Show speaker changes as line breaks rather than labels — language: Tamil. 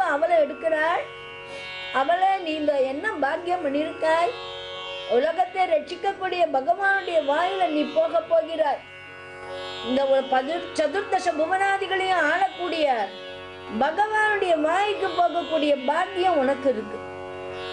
அவளை எடுக்கிறாள். அவளை நீ இந்த என்ன பாக்கியம் பண்ணிருக்காய், உலகத்தை ரட்சிக்கக்கூடிய பகவானுடைய வாயில நீ போக போகிறாய். இந்த சதுர்தச புவனாதிகளையும் ஆளக்கூடிய பகவானுடைய வாய்க்கு போகக்கூடிய பாக்கியம் உனக்கு இருக்கு.